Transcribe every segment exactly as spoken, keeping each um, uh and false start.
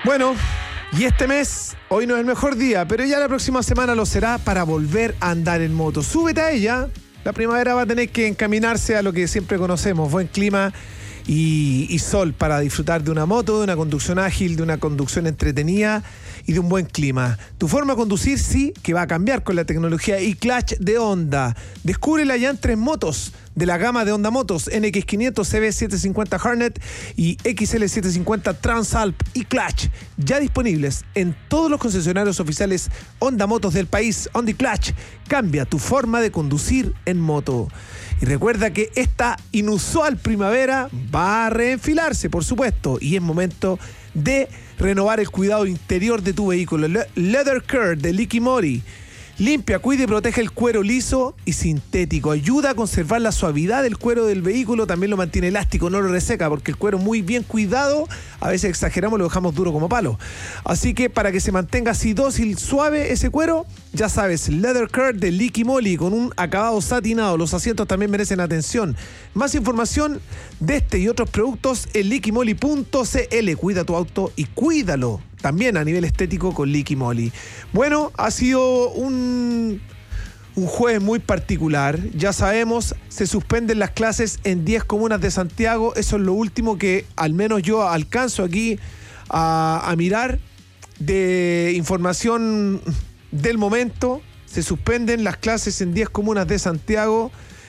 Bueno, y este mes, hoy no es el mejor día, pero ya la próxima semana lo será para volver a andar en moto. Súbete a ella. La primavera va a tener que encaminarse a lo que siempre conocemos, buen clima y, y sol para disfrutar de una moto, de una conducción ágil, de una conducción entretenida y de un buen clima. Tu forma de conducir sí que va a cambiar con la tecnología eClutch de Honda. Descúbrela ya en tres motos de la gama de Honda Motos, N X quinientos, C B setecientos cincuenta Hornet y X L setecientos cincuenta Transalp eClutch, ya disponibles en todos los concesionarios oficiales Honda Motos del país. Honda eClutch, cambia tu forma de conducir en moto. Y recuerda que esta inusual primavera va a reenfilarse, por supuesto, y es momento de renovar el cuidado interior de tu vehículo. Le- Leather Care de Liqui Moly. Limpia, cuida y protege el cuero liso y sintético. Ayuda a conservar la suavidad del cuero del vehículo. También lo mantiene elástico, no lo reseca, porque el cuero muy bien cuidado, a veces exageramos, lo dejamos duro como palo. Así que para que se mantenga así dócil, suave ese cuero, ya sabes, Leather Care de Liqui Moly con un acabado satinado. Los asientos también merecen atención. Más información de este y otros productos en liqui moly punto c l. Cuida tu auto y cuídalo también a nivel estético con Liqui Moly. Bueno, ha sido un, un jueves muy particular. Ya sabemos, se suspenden las clases en diez comunas de Santiago. Eso es lo último que al menos yo alcanzo aquí a, a mirar de información del momento. Se suspenden las clases en diez comunas de Santiago.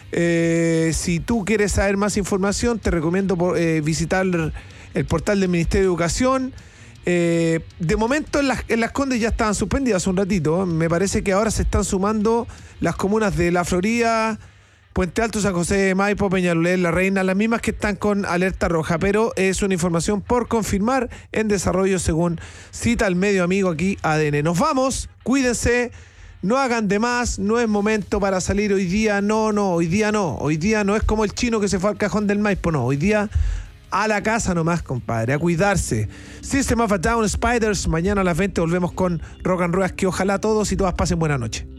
Eh, si tú quieres saber más información, te recomiendo por, eh, visitar el portal del Ministerio de Educación. Eh, de momento en las, en las Condes ya estaban suspendidas hace un ratito. Me parece que ahora se están sumando las comunas de La Florida, Puente Alto, San José de Maipo, Peñalolén, La Reina, las mismas que están con alerta roja, pero es una información por confirmar en desarrollo según cita el medio amigo aquí A D N. Nos vamos, cuídense, no hagan de más, no es momento para salir hoy día, no, no, hoy día no, hoy día no es como el chino que se fue al cajón del Maipo, no, hoy día a la casa nomás, compadre, a cuidarse. System of a Down, Spiders, mañana a las veinte volvemos con Rock and Ruedas, que ojalá todos y todas pasen buena noche.